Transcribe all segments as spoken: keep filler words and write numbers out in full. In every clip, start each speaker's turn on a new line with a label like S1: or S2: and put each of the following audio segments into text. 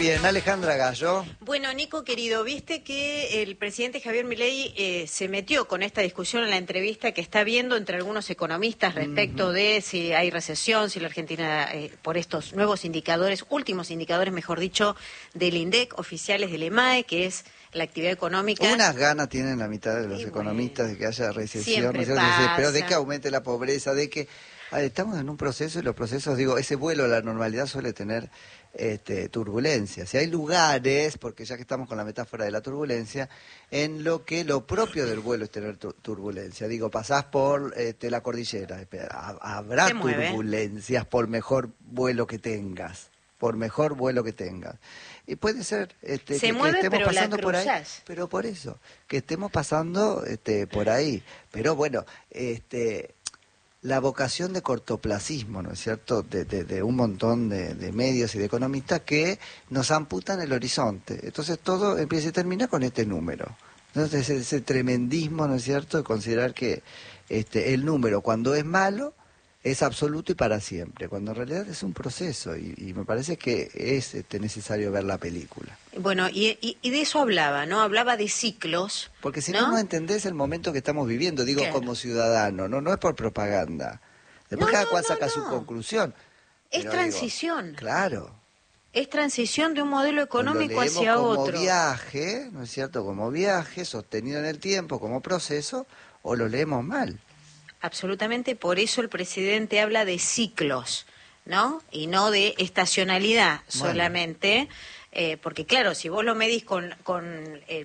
S1: bien, Alejandra Gallo.
S2: Bueno, Nico, querido, viste que el presidente Javier Milei eh, se metió con esta discusión en la entrevista que está viendo entre algunos economistas respecto uh-huh. de si hay recesión, si la Argentina, eh, por estos nuevos indicadores, últimos indicadores, mejor dicho, del INDEC, oficiales del EMAE, que es la actividad económica.
S1: Unas ganas tienen la mitad de los
S2: y
S1: economistas
S2: bueno,
S1: de que haya recesión,
S2: ¿no?
S1: Pasa. Pero de que aumente la pobreza, de que... Estamos en un proceso y los procesos, digo, ese vuelo a la normalidad suele tener este, turbulencias. Si hay lugares, porque ya que estamos con la metáfora de la turbulencia, en lo que lo propio del vuelo es tener tu turbulencia. Digo, pasás por este, la cordillera, habrá turbulencias por mejor vuelo que tengas, por mejor vuelo que tengas. Y puede ser este,
S2: Se
S1: que,
S2: mueve,
S1: que estemos
S2: pero
S1: pasando
S2: la
S1: por ahí,
S2: cruzás.
S1: pero por eso, que estemos pasando este, por ahí. Pero bueno, este... la vocación de cortoplacismo, ¿no es cierto?, de, de, de un montón de, de medios y de economistas que nos amputan el horizonte. Entonces todo empieza y termina con este número. Entonces ese, ese tremendismo, ¿no es cierto?, de considerar que este, el número cuando es malo es absoluto y para siempre, cuando en realidad es un proceso y, y me parece que es este, necesario ver la película.
S2: Bueno, y, y, y de eso hablaba, ¿no? Hablaba de ciclos.
S1: Porque si
S2: no,
S1: no, no entendés el momento que estamos viviendo, digo, claro, como ciudadano, no no es por propaganda. Después
S2: no,
S1: cada
S2: no,
S1: cual
S2: no,
S1: saca
S2: no.
S1: su conclusión.
S2: Es transición.
S1: Digo, claro.
S2: Es transición de un modelo económico
S1: pues lo
S2: hacia
S1: como
S2: otro.
S1: Como viaje, ¿no es cierto? Como viaje, sostenido en el tiempo, como proceso, o lo leemos mal.
S2: Absolutamente, por eso el presidente habla de ciclos, ¿no? Y no de estacionalidad bueno. solamente, eh, porque claro, si vos lo medís con, con eh,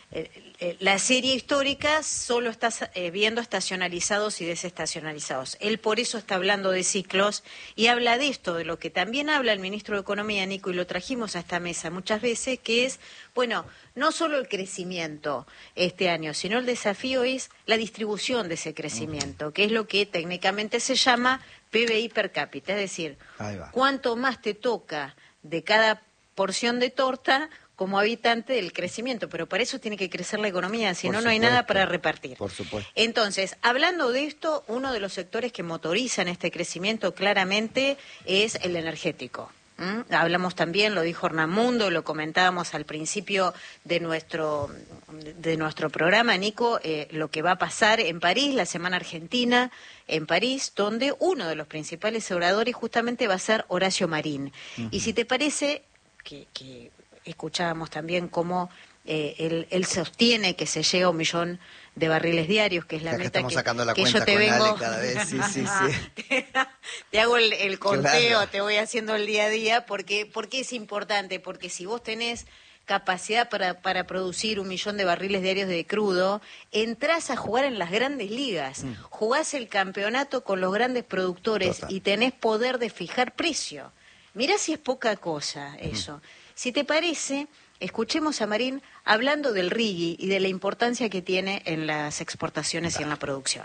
S2: eh, la serie histórica, solo estás eh, viendo estacionalizados y desestacionalizados. Él por eso está hablando de ciclos y habla de esto, de lo que también habla el ministro de Economía, Nico, y lo trajimos a esta mesa muchas veces, que es, bueno, no solo el crecimiento este año, sino el desafío es la distribución de ese crecimiento, uh-huh. que es lo que técnicamente se llama P B I per cápita, es decir, cuánto más te toca de cada porción de torta como habitante del crecimiento, pero para eso tiene que crecer la economía, si no, no hay nada para repartir.
S1: Por supuesto.
S2: Entonces, hablando de esto, uno de los sectores que motorizan este crecimiento claramente es el energético. ¿Mm? Hablamos también, lo dijo Hernán Mundo, lo comentábamos al principio de nuestro de nuestro programa, Nico, eh, lo que va a pasar en París, la Semana Argentina en París, donde uno de los principales oradores justamente va a ser Horacio Marín. Uh-huh. Y si te parece, que, que escuchábamos también cómo eh, él, él sostiene que se llega a un millón de barriles diarios, que es la
S1: ya
S2: meta
S1: que, estamos
S2: que,
S1: sacando la
S2: que
S1: cuenta
S2: yo te
S1: con
S2: vengo...
S1: Ale cada vez. Sí, sí, sí.
S2: te, te hago el, el conteo,
S1: claro.
S2: te voy haciendo el día a día, porque, porque es importante, porque si vos tenés capacidad para, para producir un millón de barriles diarios de crudo, entrás a jugar en las grandes ligas, mm. jugás el campeonato con los grandes productores Total. Y tenés poder de fijar precio. Mirá si es poca cosa eso. Mm. Si te parece, escuchemos a Marín hablando del RIGI y de la importancia que tiene en las exportaciones Va. y en la producción.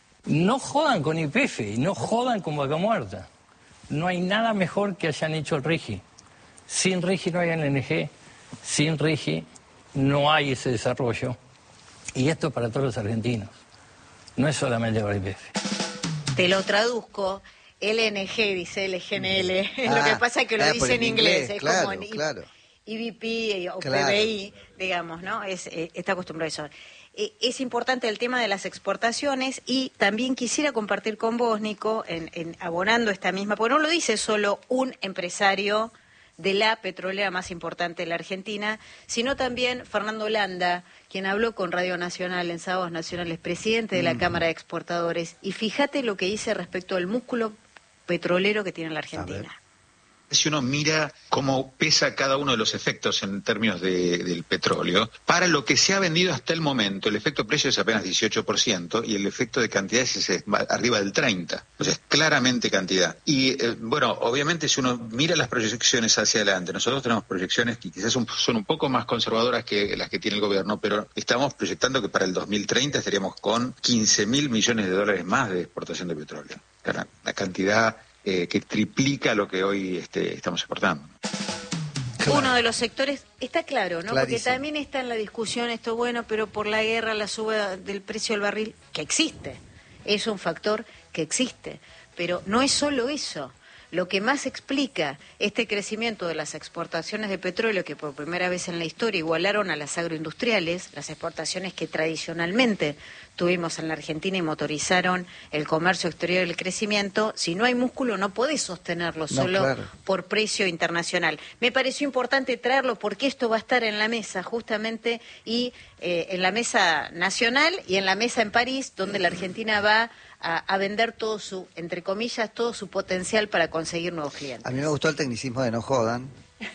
S3: No jodan con Y P F y no jodan con Vaca Muerta. No hay nada mejor que hayan hecho el RIGI. Sin RIGI no hay L N G. Sin RIGI no hay ese desarrollo. Y esto es para todos los argentinos. No es solamente para Y P F.
S2: Te lo traduzco. L N G, dice L G N L.
S1: Ah,
S2: lo que pasa es que lo
S1: ah,
S2: dice en inglés.
S1: inglés.
S2: Es
S1: claro,
S2: como en
S1: claro.
S2: I B P o
S1: claro.
S2: P B I, digamos, ¿no? Es, eh, está acostumbrado a eso. Eh, es importante el tema de las exportaciones y también quisiera compartir con vos, Nico, en, en abonando esta misma, porque no lo dice solo un empresario de la petrolera más importante de la Argentina, sino también Fernando Landa, quien habló con Radio Nacional en Sábados Nacionales, presidente de la uh-huh. Cámara de Exportadores, y fíjate lo que dice respecto al músculo petrolero que tiene la Argentina.
S4: Si uno mira cómo pesa cada uno de los efectos en términos de, del petróleo, para lo que se ha vendido hasta el momento, el efecto precio es apenas dieciocho por ciento y el efecto de cantidad es arriba del treinta por ciento. O sea, es claramente cantidad. Y eh, bueno, obviamente si uno mira las proyecciones hacia adelante, nosotros tenemos proyecciones que quizás son, son un poco más conservadoras que las que tiene el gobierno, pero estamos proyectando que para el dos mil treinta estaríamos con quince mil millones de dólares más de exportación de petróleo. La, la cantidad... Eh, que triplica lo que hoy este, estamos exportando.
S2: Claro. Uno de los sectores, está claro, ¿no?
S1: Clarísimo.
S2: Porque también está en la discusión esto, bueno, pero por la guerra, la suba del precio del barril, que existe, es un factor que existe, pero no es solo eso. lo que más explica este crecimiento de las exportaciones de petróleo, que por primera vez en la historia igualaron a las agroindustriales, las exportaciones que tradicionalmente tuvimos en la Argentina y motorizaron el comercio exterior y el crecimiento, si no hay músculo no podés sostenerlo solo no, claro. por precio internacional. Me pareció importante traerlo porque esto va a estar en la mesa justamente y eh, en la mesa nacional y en la mesa en París, donde la Argentina va a, a vender todo su, entre comillas, todo su potencial para conseguir nuevos clientes.
S1: A mí me gustó el tecnicismo de no jodan.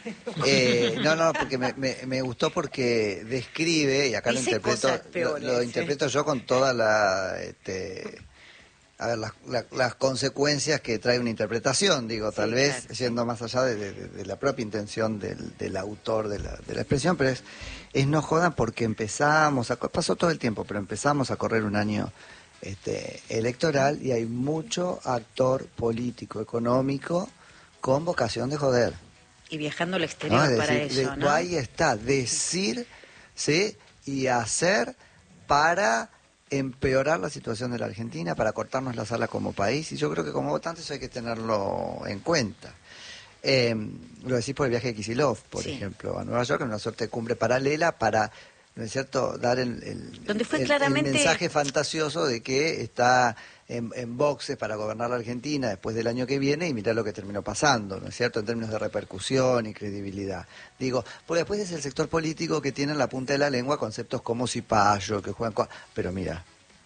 S1: Eh, no, no, porque me, me, me gustó porque describe, y acá lo interpreto, peores, lo, lo interpreto ¿eh? yo con toda la, este, a ver, las, la, las consecuencias que trae una interpretación, digo, tal sí, vez claro, yendo sí. más allá de, de, de la propia intención del, del autor de la, de la expresión, pero es, es no jodan porque empezamos, a, pasó todo el tiempo, pero empezamos a correr un año este, electoral y hay mucho actor político, económico, con vocación de joder.
S2: Y viajando al exterior no, decir, para eso,
S1: de,
S2: ¿no?
S1: Ahí está, decir, ¿sí? Y hacer para empeorar la situación de la Argentina, para cortarnos las alas como país, y yo creo que como votantes eso hay que tenerlo en cuenta. Eh, lo decís por el viaje de Kicillof, por sí. ejemplo, a Nueva York, en una suerte de cumbre paralela para, ¿no es cierto?, dar el, el,
S2: Donde fue
S1: el,
S2: claramente...
S1: el mensaje fantasioso de que está en, en boxes para gobernar la Argentina después del año que viene y mirá lo que terminó pasando, ¿no es cierto?, en términos de repercusión y credibilidad. Digo, porque después es el sector político que tiene en la punta de la lengua conceptos como Cipayo, que juegan con... Pero mira...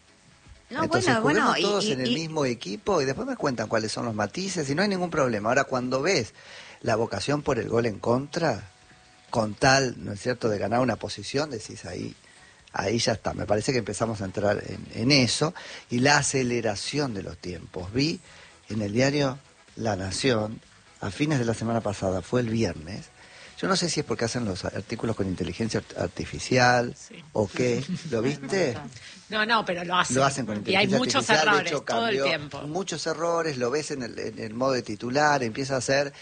S2: No,
S1: Entonces
S2: bueno,
S1: juguemos
S2: bueno,
S1: todos
S2: y,
S1: en el
S2: y...
S1: mismo equipo y después me cuentan cuáles son los matices y no hay ningún problema. Ahora, cuando ves la vocación por el gol en contra, con tal, ¿no es cierto?, de ganar una posición, decís ahí, ahí ya está. Me parece que empezamos a entrar en, en eso y la aceleración de los tiempos. Vi en el diario La Nación, a fines de la semana pasada, fue el viernes. Yo no sé si es porque hacen los artículos con inteligencia artificial sí. o qué. ¿Lo viste?
S5: No, no, pero lo hacen.
S1: Lo hacen con inteligencia artificial.
S5: Y hay muchos errores
S1: hecho,
S5: todo el tiempo.
S1: Muchos errores, lo ves en el, en el modo de titular, empieza a hacer,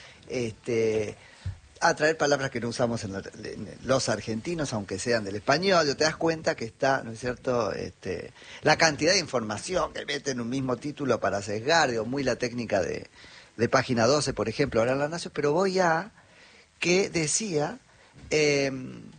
S1: este, a traer palabras que no usamos en, la, en los argentinos, aunque sean del español. Te das cuenta que está, ¿no es cierto?, este, la cantidad de información que mete en un mismo título para sesgar, digo, muy la técnica de, de Página doce, por ejemplo, ahora La Nación, pero voy a... que decía eh,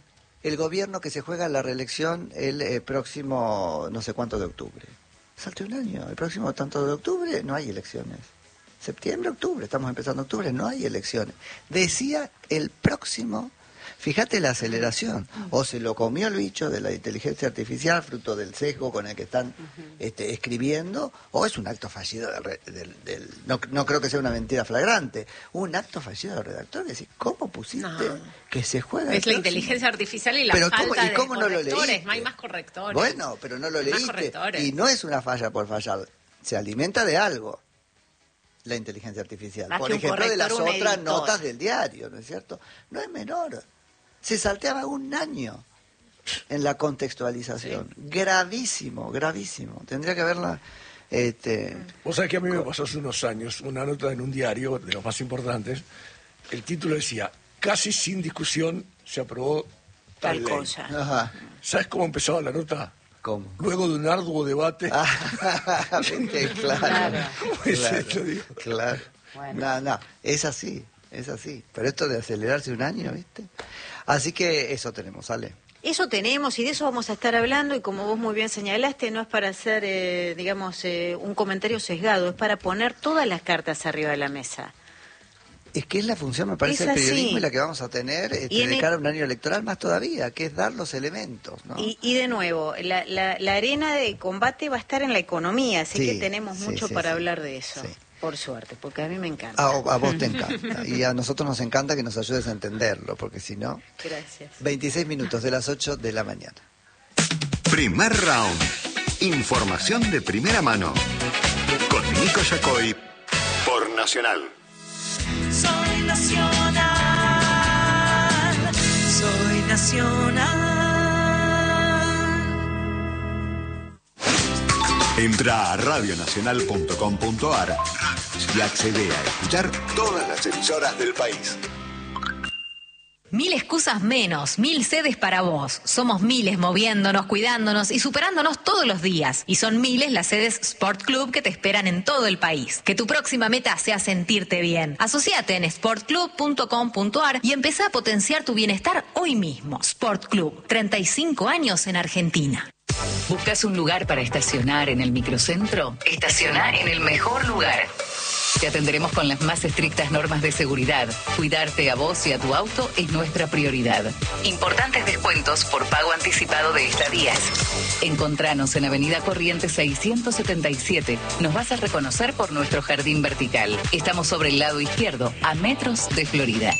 S1: el gobierno que se juega la reelección el eh, próximo no sé cuánto de octubre. Salte un año, el próximo tanto de octubre no hay elecciones. Septiembre, octubre, estamos empezando octubre, no hay elecciones. Decía el próximo, fíjate la aceleración, o se lo comió el bicho de la inteligencia artificial, fruto del sesgo con el que están este, escribiendo, o es un acto fallido del, del, del no, no creo que sea una mentira flagrante, un acto fallido del redactor, decir, ¿cómo pusiste no. que se juega?
S5: Es la inteligencia artificial y la
S1: pero
S5: falta
S1: ¿cómo, ¿y cómo
S5: de
S1: no
S5: correctores,
S1: lo leíste?
S5: No hay más correctores.
S1: Bueno, pero no lo leíste, y no es una falla por fallar, se alimenta de algo. La inteligencia artificial,
S2: más
S1: por ejemplo, de las otras
S2: editor.
S1: notas del diario, ¿no es cierto? No es menor. Se salteaba un año en la contextualización. Sí. Gravísimo, gravísimo. Tendría que haberla... Este...
S6: Vos sabés que a mí me pasó hace unos años una nota en un diario, de los más importantes, el título decía, casi sin discusión se aprobó tal, tal cosa. Ajá. ¿Sabes cómo empezaba la nota?
S1: ¿Cómo?
S6: Luego de un arduo debate.
S1: Ah, claro,
S5: claro.
S6: ¿Cómo es
S1: claro,
S6: esto, digo?
S1: Claro. Bueno. No, no, es así, es así. Pero esto de acelerarse un año, ¿viste? Así que eso tenemos, Ale.
S2: Eso tenemos y de eso vamos a estar hablando y como vos muy bien señalaste, no es para hacer, eh, digamos, eh, un comentario sesgado, es para poner todas las cartas arriba de la mesa.
S1: Es que es la función, me parece, del periodismo y la que vamos a tener este, de cara a un año electoral más todavía, que es dar los elementos, ¿no?
S2: Y, y de nuevo, la, la, la arena de combate va a estar en la economía, así sí, que tenemos sí, mucho sí, para sí, hablar de eso. Sí. Por suerte, porque a mí me encanta.
S1: A, a vos te encanta. Y a nosotros nos encanta que nos ayudes a entenderlo, porque si no...
S2: Gracias.
S1: veintiséis minutos de las ocho de la mañana.
S7: Primer round. Información de primera mano. Con Nico Yacoy por Nacional.
S8: Soy nacional. Soy nacional.
S7: Entra a radio nacional punto com punto a r y accede a escuchar todas las emisoras del país.
S9: Mil excusas menos, mil sedes para vos. Somos miles moviéndonos, cuidándonos y superándonos todos los días. Y son miles las sedes Sport Club que te esperan en todo el país. Que tu próxima meta sea sentirte bien. Asociate en sport club punto com punto a r y empezá a potenciar tu bienestar hoy mismo. Sport Club, treinta y cinco años en Argentina.
S10: ¿Buscas un lugar para estacionar en el microcentro? Estaciona en el mejor lugar. Te atenderemos con las más estrictas normas de seguridad. Cuidarte a vos y a tu auto es nuestra prioridad. Importantes descuentos por pago anticipado de estadías. Encontranos en Avenida Corrientes seiscientos setenta y siete. Nos vas a reconocer por nuestro jardín vertical. Estamos sobre el lado izquierdo, a metros de Florida.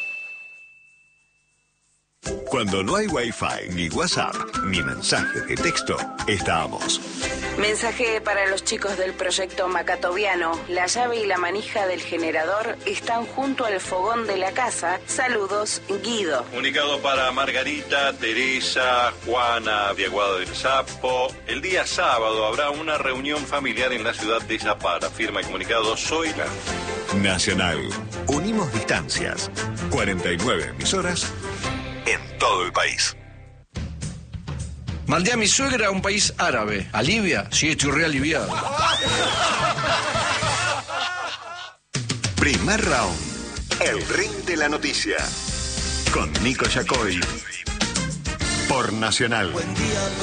S7: Cuando no hay Wi-Fi, ni WhatsApp, ni mensajes de texto, estamos.
S11: Mensaje para los chicos del proyecto Macatoviano. La llave y la manija del generador están junto al fogón de la casa. Saludos, Guido.
S12: Comunicado para Margarita, Teresa, Juana, Diaguado del Sapo. El día sábado habrá una reunión familiar en la ciudad de Zapara. Firma y comunicado Zoila.
S7: Nacional. Unimos distancias. cuarenta y nueve emisoras en todo el país.
S6: Mandé a mi suegra a un país árabe. ¿A Libia? Sí, estoy re aliviado.
S7: Primer round. El ring de la noticia. Con Nico Yacoy. Por Nacional.
S8: Buen día,